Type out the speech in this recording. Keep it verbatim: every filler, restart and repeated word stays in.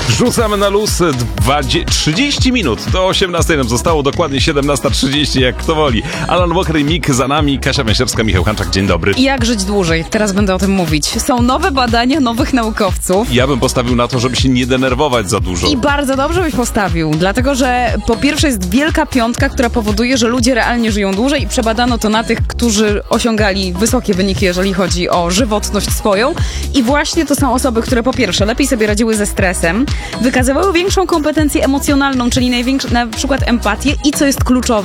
Rzucamy na luz dwadzieścia, trzydzieści minut do osiemnastej nam zostało, dokładnie siedemnasta trzydzieści, jak kto woli. Alan Walker i Mik za nami, Kasia Węsierska, Michał Hanczak, dzień dobry. Jak żyć dłużej? Teraz będę o tym mówić. Są nowe badania nowych naukowców. Ja bym postawił na to, żeby się nie denerwować za dużo. I bardzo dobrze byś postawił, dlatego że po pierwsze jest wielka piątka, która powoduje, że ludzie realnie żyją dłużej i przebadano to na tych, którzy osiągali wysokie wyniki, jeżeli chodzi o żywotność swoją. I właśnie to są osoby, które po pierwsze lepiej sobie radziły ze stresem, wykazywały większą kompetencję emocjonalną, czyli największą, na przykład empatię i co jest kluczowe,